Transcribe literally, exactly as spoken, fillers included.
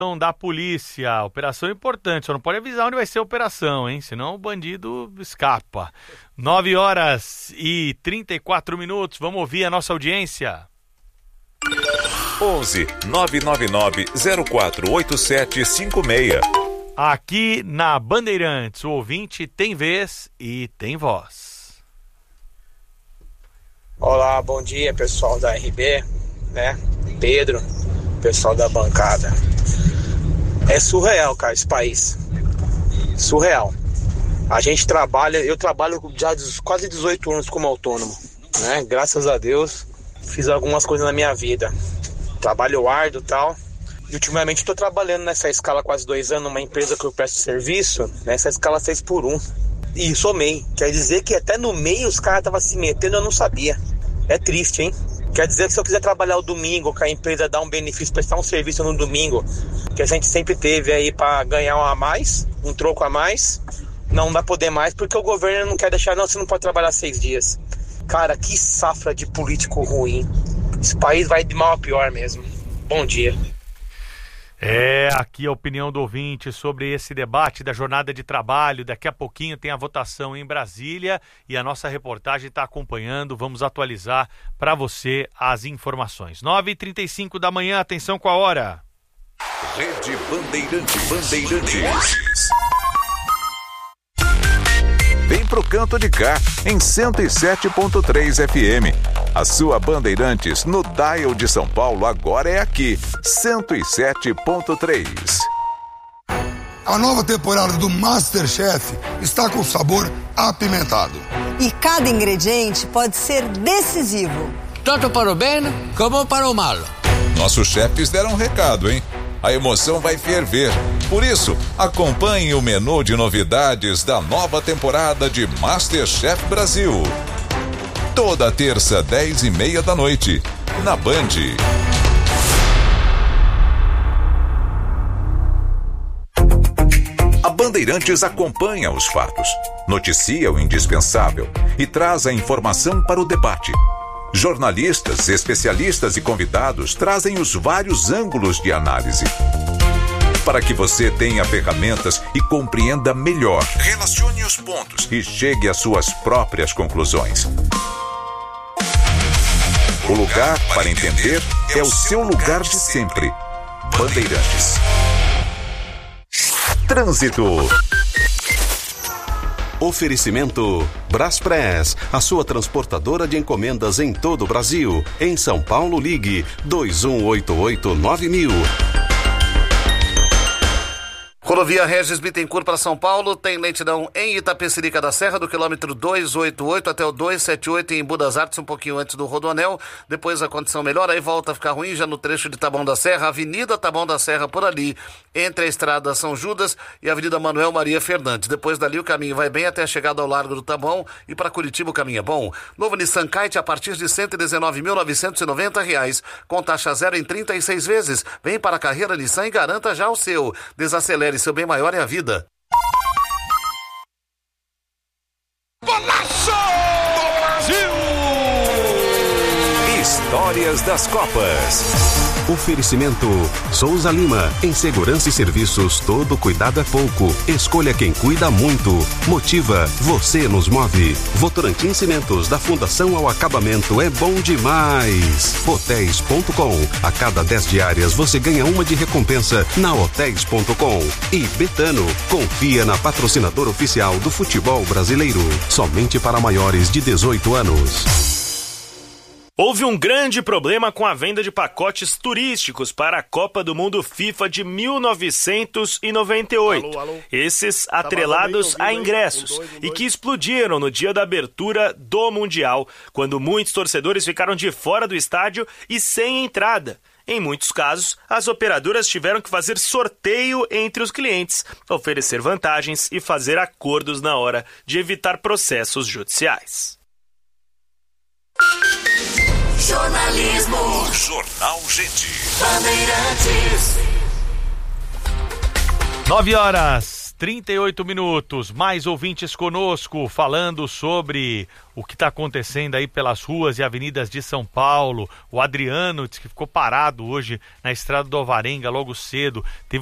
da polícia, operação importante, só não pode avisar onde vai ser a operação, hein? Senão o bandido escapa. nove horas e trinta e quatro minutos, vamos ouvir a nossa audiência. onze nove nove nove zero quatro oito sete cinco seis. Aqui na Bandeirantes, o ouvinte tem vez e tem voz. Olá, bom dia pessoal da R B, né? Pedro, pessoal da bancada. É surreal, cara, esse país. Surreal. A gente trabalha, eu trabalho já quase dezoito anos como autônomo, né? Graças a Deus, fiz algumas coisas na minha vida. Trabalho árduo e tal. E ultimamente estou trabalhando nessa escala quase dois anos, numa empresa que eu presto serviço, nessa escala seis por um. E somei. Quer dizer que até no meio os caras estavam se metendo, eu não sabia. É triste, hein? Quer dizer que se eu quiser trabalhar o domingo, que a empresa dá um benefício, prestar um serviço no domingo, que a gente sempre teve aí para ganhar um a mais, um troco a mais, não vai poder mais, porque o governo não quer deixar, não, você não pode trabalhar seis dias. Cara, que safra de político ruim. Esse país vai de mal a pior mesmo. Bom dia. É, aqui a opinião do ouvinte sobre esse debate da jornada de trabalho. Daqui a pouquinho tem a votação em Brasília e a nossa reportagem está acompanhando. Vamos atualizar para você as informações. nove e trinta e cinco da manhã, atenção com a hora. Rede Bandeirantes. Bandeirantes. Vem pro canto de cá, em cento e sete ponto três F M. A sua Bandeirantes no dial de São Paulo agora é aqui, cento e sete ponto três. A nova temporada do MasterChef está com sabor apimentado. E cada ingrediente pode ser decisivo. Tanto para o bem como para o mal. Nossos chefes deram um recado, hein? A emoção vai ferver. Por isso, acompanhe o menu de novidades da nova temporada de MasterChef Brasil. Toda terça, dez e meia da noite, na Band. A Bandeirantes acompanha os fatos, noticia o indispensável e traz a informação para o debate. Jornalistas, especialistas e convidados trazem os vários ângulos de análise. Para que você tenha ferramentas e compreenda melhor, relacione os pontos e chegue às suas próprias conclusões. O lugar para entender é o seu lugar de sempre. Bandeirantes. Trânsito. Oferecimento Braspress, a sua transportadora de encomendas em todo o Brasil. Em São Paulo, ligue dois um oito oito nove mil. Rodovia Regis Bittencourt para São Paulo tem lentidão em Itapecerica da Serra, do quilômetro duzentos e oitenta e oito até o duzentos e setenta e oito em Budas Artes, um pouquinho antes do Rodoanel. Depois a condição melhora, aí volta a ficar ruim já no trecho de Taboão da Serra, Avenida Taboão da Serra por ali, entre a Estrada São Judas e a Avenida Manuel Maria Fernandes. Depois dali o caminho vai bem até a chegada ao Largo do Taboão e para Curitiba o caminho é bom. Novo Nissan Kite a partir de cento e dezenove mil novecentos e noventa reais, com taxa zero em trinta e seis vezes. Vem para a carreira Nissan e garanta já o seu. Desacelere, seu bem maior é a vida. Golaço do Brasil! Histórias das Copas. Oferecimento Souza Lima, em segurança e serviços, todo cuidado é pouco. Escolha quem cuida muito. Motiva, você nos move. Votorantim Cimentos, da Fundação ao Acabamento, é bom demais. Hotéis ponto com, a cada dez diárias você ganha uma de recompensa na hotéis ponto com. E Betano, confia na patrocinadora oficial do futebol brasileiro, somente para maiores de dezoito anos. Houve um grande problema com a venda de pacotes turísticos para a Copa do Mundo FIFA de mil novecentos e noventa e oito. Alô, alô. Esses atrelados a ingressos e que explodiram no dia da abertura do Mundial, quando muitos torcedores ficaram de fora do estádio e sem entrada. Em muitos casos, as operadoras tiveram que fazer sorteio entre os clientes, oferecer vantagens e fazer acordos na hora de evitar processos judiciais. Jornalismo. Jornal Gente. nove horas, trinta e oito minutos, mais ouvintes conosco, falando sobre o que está acontecendo aí pelas ruas e avenidas de São Paulo. O Adriano disse que ficou parado hoje na estrada do Alvarenga logo cedo. Teve